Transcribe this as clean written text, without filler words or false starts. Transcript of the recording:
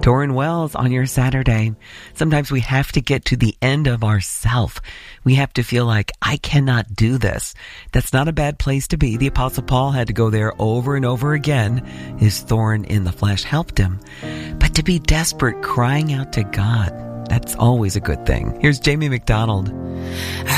Tauren Wells on your Saturday. Sometimes we have to get to the end of ourself. We have to feel like, I cannot do this. That's not a bad place to be. The Apostle Paul had to go there over and over again. His thorn in the flesh helped him. But to be desperate, crying out to God, that's always a good thing. Here's Jamie McDonald.